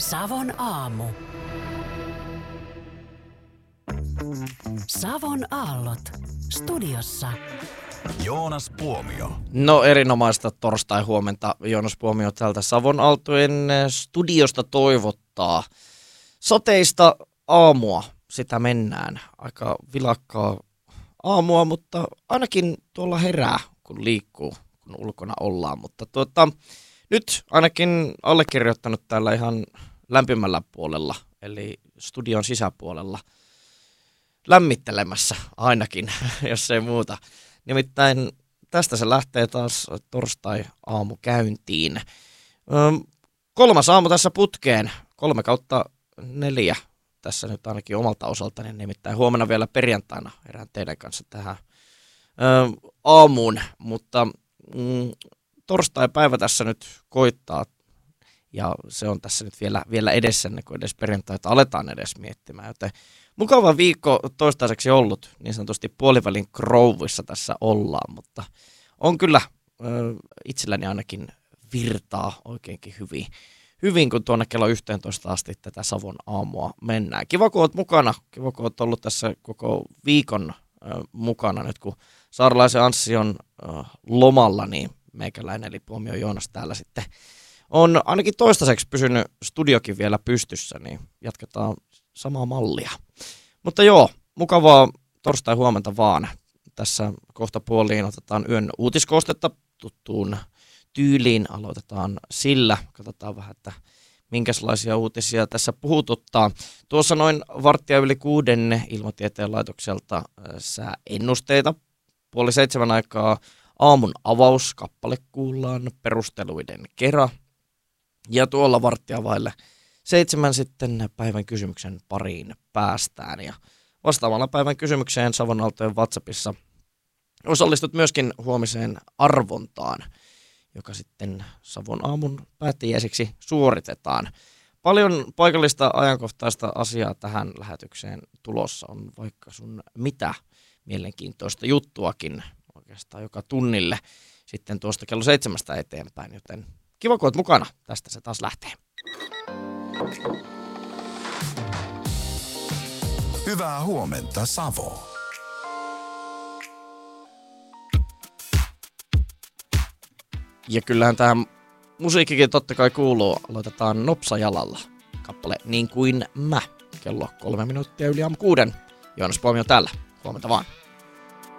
Savon aamu. Savon aallot. Studiossa Joonas Puomio. No erinomaista torstai-huomenta. Joonas Puomio täältä Savon Aaltojen studiosta toivottaa. Sateista aamua, sitä mennään. Aika vilakkaa aamua, mutta ainakin tuolla herää, kun liikkuu, kun ulkona ollaan. Mutta nyt ainakin allekirjoittanut täällä ihan lämpimällä puolella, eli studion sisäpuolella, lämmittelemässä ainakin, jos ei muuta. Nimittäin tästä se lähtee taas torstai-aamu käyntiin. 3. aamu tässä putkeen, 3/4 tässä nyt ainakin omalta osaltani, nimittäin huomenna vielä perjantaina herään teidän kanssa tähän aamuun, mutta torstai-päivä tässä nyt koittaa ja se on tässä nyt vielä edessä, ennen kuin edes perjantaita aletaan edes miettimään, joten mukava viikko toistaiseksi ollut, niin sanotusti puolivälin krouvissa tässä ollaan, mutta on kyllä itselläni ainakin virtaa oikeinkin hyvin, kun tuonne kello 11 asti tätä Savon aamua mennään. Kiva, kun olet mukana, kiva, kun olet ollut tässä koko viikon mukana nyt, kun Saarelaisen Anssi on lomalla, niin meikäläinen eli Puomio Joonas täällä sitten on ainakin toistaiseksi pysynyt studiokin vielä pystyssä, niin jatketaan samaa mallia. Mutta joo, mukavaa torstai-huomenta vaan. Tässä kohta puoliin otetaan yön uutiskoostetta tuttuun tyyliin. Aloitetaan sillä. Katsotaan vähän, että minkälaisia uutisia tässä puhututtaa. Tuossa noin 6:15 Ilmatieteen laitokselta sääennusteita. 6:30 aikaa aamun avauskappale kuullaan perusteluiden kera. Ja tuolla 6:45 sitten päivän kysymyksen pariin päästään. Ja vastaamalla päivän kysymykseen Savon Aaltojen WhatsAppissa osallistut myöskin huomiseen arvontaan, joka sitten Savon aamun päättäjäiseksi suoritetaan. Paljon paikallista ajankohtaista asiaa tähän lähetykseen tulossa on vaikka sun mitä mielenkiintoista juttuakin oikeastaan joka tunnille sitten tuosta kello 7 eteenpäin, joten kiva, kun olet mukana. Tästä se taas lähtee. Hyvää huomenta, Savo. Ja kyllähän tähän musiikkikin totta kai kuuluu. Aloitetaan nopsajalalla. Kappale Niin kuin mä. Kello 3 minuuttia yli aamu 6. Joonas Puomio täällä. Huomenta vaan.